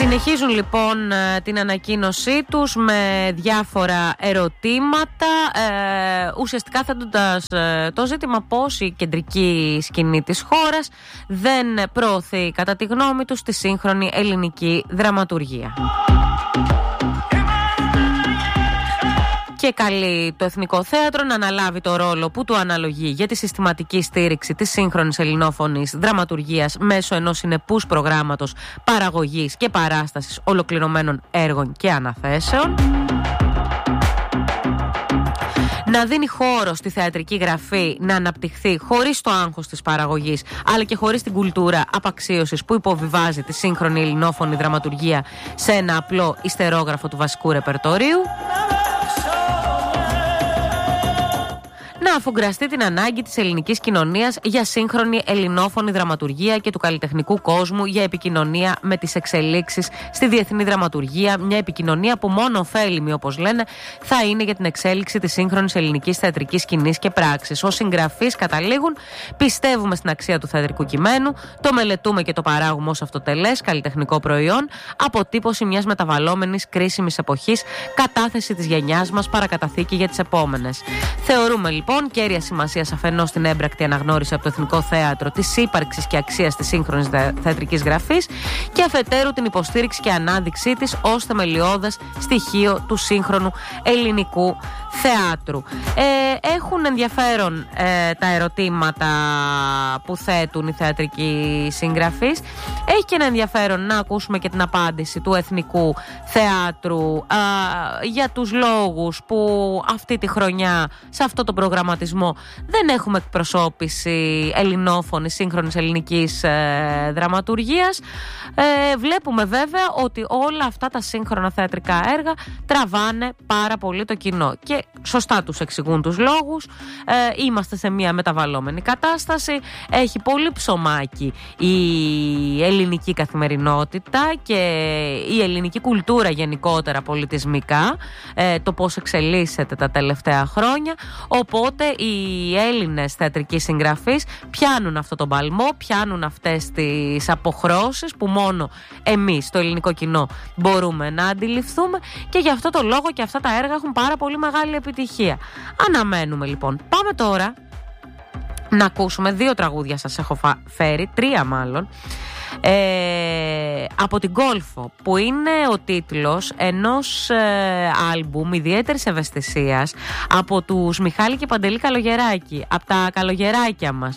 Συνεχίζουν λοιπόν την ανακοίνωσή τους με διάφορα ερωτήματα, ουσιαστικά θέτοντας το ζήτημα πώς η κεντρική σκηνή της χώρας δεν προωθεί κατά τη γνώμη τους τη σύγχρονη ελληνική δραματουργία. Και καλεί το Εθνικό Θέατρο να αναλάβει το ρόλο που του αναλογεί για τη συστηματική στήριξη της σύγχρονης ελληνόφωνης δραματουργίας μέσω ενός συνεπούς προγράμματος παραγωγής και παράστασης ολοκληρωμένων έργων και αναθέσεων. Να δίνει χώρο στη θεατρική γραφή να αναπτυχθεί χωρίς το άγχος της παραγωγής, αλλά και χωρίς την κουλτούρα απαξίωσης που υποβιβάζει τη σύγχρονη ελληνόφωνη δραματουργία σε ένα απλό ιστερόγραφο του βασικού ρεπερτορίου. Να αφουγκραστεί την ανάγκη της ελληνικής κοινωνίας για σύγχρονη ελληνόφωνη δραματουργία και του καλλιτεχνικού κόσμου για επικοινωνία με τις εξελίξεις στη διεθνή δραματουργία. Μια επικοινωνία που μόνο ωφέλιμη, όπως λένε, θα είναι για την εξέλιξη της σύγχρονης ελληνικής θεατρικής σκηνής και πράξης. Ως συγγραφείς, καταλήγουν, πιστεύουμε στην αξία του θεατρικού κειμένου, το μελετούμε και το παράγουμε ως αυτοτελές καλλιτεχνικό προϊόν, αποτύπωση μιας μεταβαλλόμενης κρίσιμης εποχής, κατάθεση της γενιάς μας, παρακαταθήκη για τις επόμενες. Θεωρούμε λοιπόν κέρια σημασία αφενός στην έμπρακτη αναγνώριση από το Εθνικό Θέατρο της ύπαρξης και αξίας της σύγχρονης θεατρικής γραφής και αφετέρου την υποστήριξη και ανάδειξή της ως θεμελιώδες στοιχείο του σύγχρονου ελληνικού θεάτρου. Έχουν ενδιαφέρον τα ερωτήματα που θέτουν οι θεατρικοί συγγραφείς. Έχει και ένα ενδιαφέρον να ακούσουμε και την απάντηση του Εθνικού Θεάτρου για τους λόγους που αυτή τη χρονιά σε αυτό το προγραμματισμό δεν έχουμε εκπροσώπηση ελληνόφωνης σύγχρονης ελληνικής δραματουργίας. Βλέπουμε βέβαια ότι όλα αυτά τα σύγχρονα θεατρικά έργα τραβάνε πάρα πολύ το κοινό και σωστά τους εξηγούν τους λόγους. Είμαστε σε μια μεταβαλλόμενη κατάσταση, έχει πολύ ψωμάκι η ελληνική καθημερινότητα και η ελληνική κουλτούρα γενικότερα πολιτισμικά, το πώς εξελίσσεται τα τελευταία χρόνια. Οπότε οι Έλληνες θεατρικοί συγγραφείς πιάνουν αυτό το παλμό, πιάνουν αυτές τις αποχρώσεις που μόνο εμείς το ελληνικό κοινό μπορούμε να αντιληφθούμε και γι' αυτό το λόγο και αυτά τα έργα έχουν πάρα πολύ μεγάλη επιτυχία. Αναμένουμε λοιπόν. Πάμε τώρα να ακούσουμε 2 τραγούδια, σας έχω φέρει, 3 μάλλον, από την Κόλφο, που είναι ο τίτλος ενός άλμπουμ ιδιαίτερης ευαισθησίας από τους Μιχάλη και Παντελή Καλογεράκη, από τα καλογεράκια μας.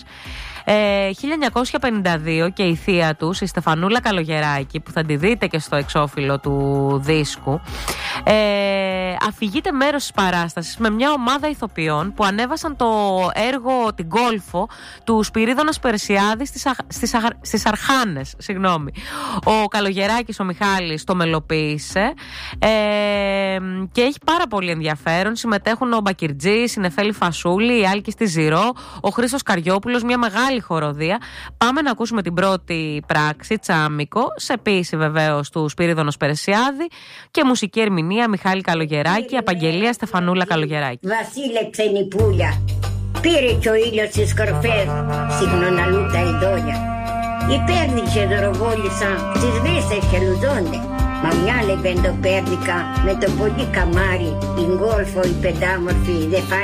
1952 και η θεία τους, η Στεφανούλα Καλογεράκη, που θα τη δείτε και στο εξώφυλλο του δίσκου, αφηγείται μέρος της παράστασης με μια ομάδα ηθοποιών που ανέβασαν το έργο την Κόλφο του Σπυρίδωνας Περσιάδη στις Αρχάνες. Συγγνώμη. Ο Καλογεράκης, ο Μιχάλης, το μελοποίησε και έχει πάρα πολύ ενδιαφέρον. Συμμετέχουν ο Μπακυρτζής, η Νεφέλη Φασούλη, η Άλκη στη Ζηρό, ο Χρήστος Καριόπουλος, μια μεγάλη χοροδία. Πάμε να ακούσουμε την πρώτη πράξη, Τσάμικο, σε ποίηση βεβαίως του Σπυρίδωνος Περσιάδη και μουσική ερμηνεία Μιχάλη Καλογεράκη, απαγγελία Στεφανούλα Καλογεράκη. Βασίλε Ξενιπούλια, πήρε κι ο ήλιος στις κορφές, συγνωναλούτα ειδόλια. Οι πέρδικες δωροβόλησαν στις βρύσες και λουζόνται. Μα μια λεβεντοπέρδικα με το πολύ καμάρι, η Γκόλφο η πεντάμορφη δεν